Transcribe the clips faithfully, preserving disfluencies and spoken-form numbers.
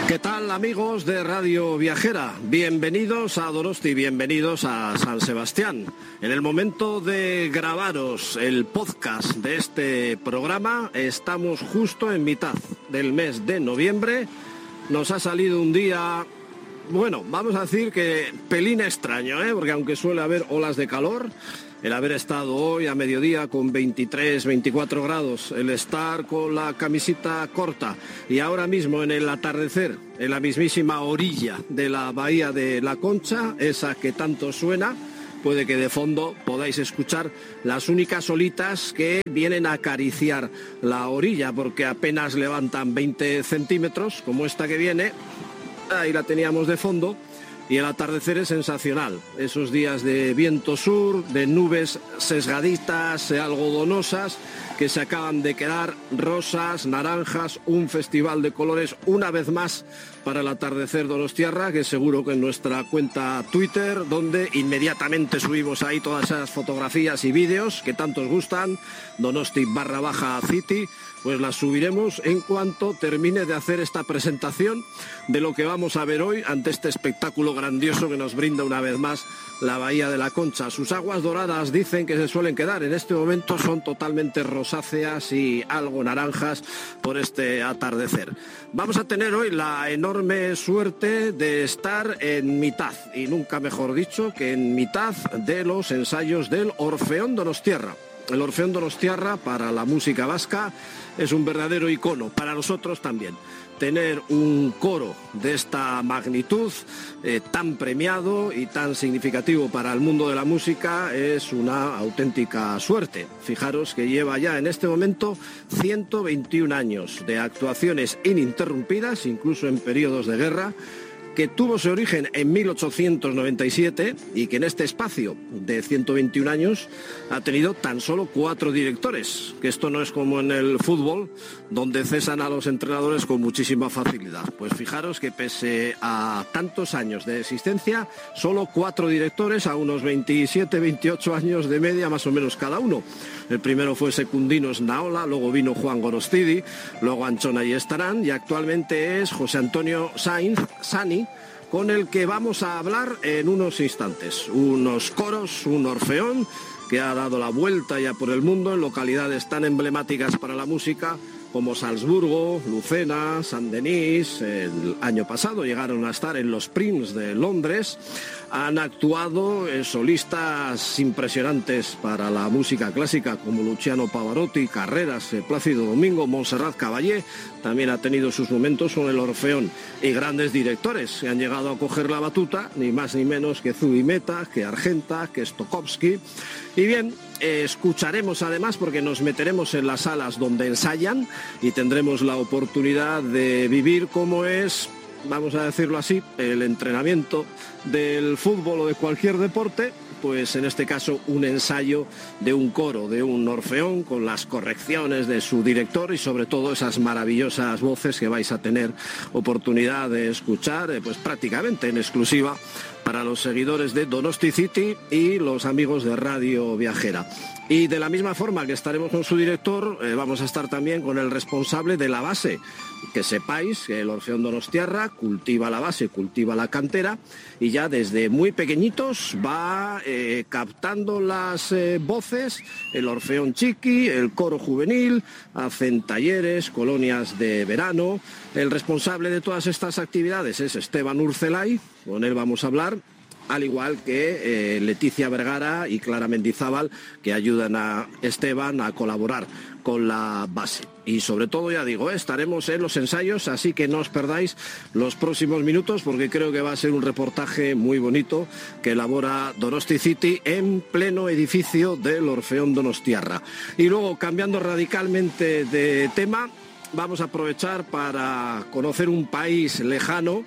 ¿Qué tal, amigos de Radio Viajera? Bienvenidos a Donosti, bienvenidos a San Sebastián. En el momento de grabaros el podcast de este programa, estamos justo en mitad del mes de noviembre. Nos ha salido un día, bueno, vamos a decir que pelín extraño, ¿eh? Porque aunque suele haber olas de calor, el haber estado hoy a mediodía con veintitrés, veinticuatro grados, el estar con la camisita corta y ahora mismo en el atardecer, en la mismísima orilla de la bahía de La Concha, esa que tanto suena, puede que de fondo podáis escuchar las únicas olitas que vienen a acariciar la orilla, porque apenas levantan veinte centímetros, como esta que viene, ahí la teníamos de fondo. Y el atardecer es sensacional, esos días de viento sur, de nubes sesgaditas, algodonosas, que se acaban de quedar rosas, naranjas, un festival de colores una vez más para el atardecer donostiarra, que seguro que en nuestra cuenta Twitter, donde inmediatamente subimos ahí todas esas fotografías y vídeos que tanto os gustan, Donosti barra baja City, pues las subiremos en cuanto termine de hacer esta presentación de lo que vamos a ver hoy ante este espectáculo grandioso que nos brinda una vez más la bahía de La Concha. Sus aguas doradas dicen que se suelen quedar, en este momento son totalmente rosáceas y algo naranjas por este atardecer. Vamos a tener hoy la enorme suerte de estar en mitad, y nunca mejor dicho que en mitad de los ensayos del Orfeón Donostiarra. El Orfeón Donostiarra para la música vasca es un verdadero icono, para nosotros también. Tener un coro de esta magnitud, eh, tan premiado y tan significativo para el mundo de la música, es una auténtica suerte. Fijaros que lleva ya en este momento ciento veintiún años de actuaciones ininterrumpidas, incluso en periodos de guerra, que tuvo su origen en mil ochocientos noventa y siete y que en este espacio de ciento veintiún años ha tenido tan solo cuatro directores, que esto no es como en el fútbol, donde cesan a los entrenadores con muchísima facilidad. Pues fijaros que pese a tantos años de existencia, solo cuatro directores a unos veintisiete, veintiocho años de media más o menos cada uno. El primero fue Secundinos Naola, luego vino Juan Gorostidi, luego Anchona y Estarán, y actualmente es José Antonio Sainz Sani, con el que vamos a hablar en unos instantes. Unos coros, un orfeón que ha dado la vuelta ya por el mundo en localidades tan emblemáticas para la música como Salzburgo, Lucena, Saint-Denis. El año pasado llegaron a estar en los Prims de Londres. Han actuado eh, solistas impresionantes para la música clásica como Luciano Pavarotti, Carreras, eh, Plácido Domingo, Montserrat Caballé. También ha tenido sus momentos con el Orfeón, y grandes directores que han llegado a coger la batuta, ni más ni menos que Zubimeta, que Argenta, que Stokowski. Y bien, eh, escucharemos además, porque nos meteremos en las salas donde ensayan y tendremos la oportunidad de vivir cómo es, vamos a decirlo así, el entrenamiento del fútbol o de cualquier deporte, pues en este caso un ensayo de un coro, de un orfeón, con las correcciones de su director y sobre todo esas maravillosas voces que vais a tener oportunidad de escuchar, eh, pues prácticamente en exclusiva para los seguidores de Donosti City y los amigos de Radio Viajera. Y de la misma forma que estaremos con su director, eh, vamos a estar también con el responsable de la base. Que sepáis que el Orfeón Donostiarra cultiva la base, cultiva la cantera, y ya desde muy pequeñitos va eh, captando las eh, voces, el Orfeón Chiqui, el coro juvenil, hacen talleres, colonias de verano. El responsable de todas estas actividades es Esteban Urcelay, con él vamos a hablar, al igual que eh, Leticia Vergara y Clara Mendizábal, que ayudan a Esteban a colaborar con la base. Y sobre todo, ya digo, eh, estaremos en los ensayos, así que no os perdáis los próximos minutos, porque creo que va a ser un reportaje muy bonito que elabora Donosti City en pleno edificio del Orfeón Donostiarra. Y luego, cambiando radicalmente de tema, vamos a aprovechar para conocer un país lejano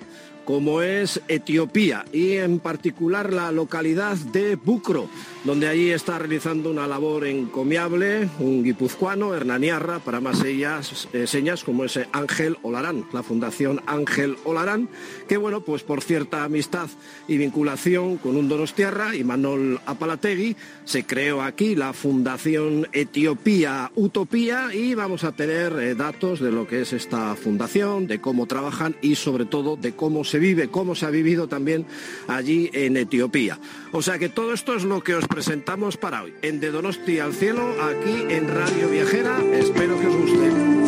como es Etiopía y en particular la localidad de Bucro, donde allí está realizando una labor encomiable un guipuzcoano, hernaniarra, para más ellas, eh, señas, como es Ángel Olarán, la Fundación Ángel Olarán, que bueno, pues por cierta amistad y vinculación con un donostiarra, Imanol Apalategui, se creó aquí la Fundación Etiopía Utopía y vamos a tener eh, datos de lo que es esta fundación, de cómo trabajan y sobre todo de cómo se vive, cómo se ha vivido también allí en Etiopía. O sea que todo esto es lo que os presentamos para hoy, en De Donosti al Cielo, aquí en Radio Viajera. Espero que os guste.